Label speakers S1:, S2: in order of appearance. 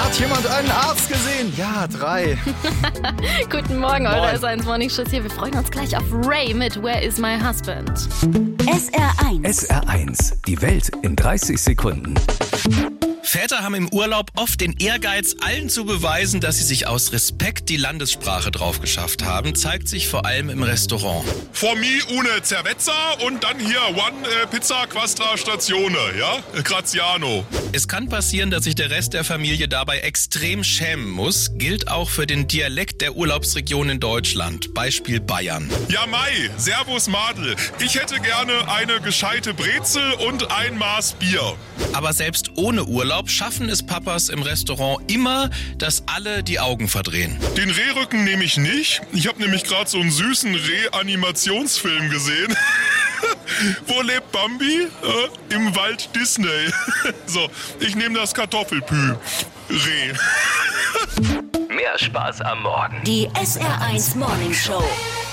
S1: Hat jemand einen Arzt gesehen? Ja, 3.
S2: Guten Morgen, eure S1 Morning Show hier. Wir freuen uns gleich auf Ray mit Where is my husband?
S3: SR1.
S4: SR1, die Welt in 30 Sekunden.
S5: Väter haben im Urlaub oft den Ehrgeiz, allen zu beweisen, dass sie sich aus Respekt die Landessprache drauf geschafft haben, zeigt sich vor allem im Restaurant.
S6: For me une cerveza und dann hier one pizza quattro stazione, ja? Graziano.
S5: Es kann passieren, dass sich der Rest der Familie dabei extrem schämen muss, gilt auch für den Dialekt der Urlaubsregion in Deutschland, Beispiel Bayern.
S6: Ja, Mai, servus Madel. Ich hätte gerne eine gescheite Brezel und ein Maß Bier.
S5: Aber selbst ohne Urlaub schaffen es Papas im Restaurant immer, dass alle die Augen verdrehen.
S6: Den Rehrücken nehme ich nicht. Ich habe nämlich gerade so einen süßen Reh-Animationsfilm gesehen. Wo lebt Bambi? Im Wald Disney. So, ich nehme das Kartoffelpü. Reh.
S4: Mehr Spaß am Morgen.
S3: Die SR1 Morning Show.